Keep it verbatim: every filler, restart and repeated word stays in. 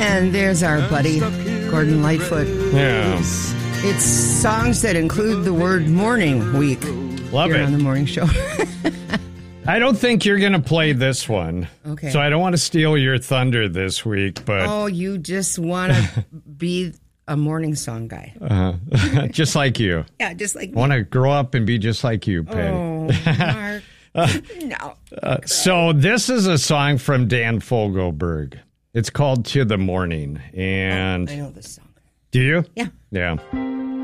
And there's our buddy, Gordon Lightfoot. Yeah. It's songs that include the word morning week. Love here it. on the morning show. I don't think you're going to play this one. Okay. So I don't want to steal your thunder this week, but... Oh, you just want to be a morning song guy. Uh, just like you. Yeah, just like me. Want to grow up and be just like you, Patty. Oh, Mark. no. Uh, so this is a song from Dan Fogelberg. It's called To the Morning. And Oh, I know this song. do you? Yeah. Yeah.